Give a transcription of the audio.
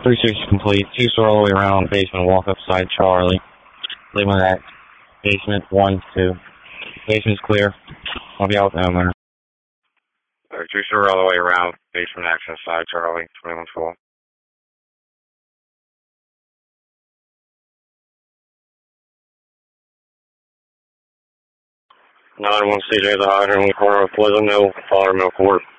3-6 complete. 2-store all the way around. Basement, walk up side Charlie. Leave on that. Basement, 1-2. Basement's clear. I'll be out now, man. 2-store all the way around. Basement action side Charlie. 21-4. 9-1 CJ, the hydrant, corner of Pleasant Mill, Father Mill Court.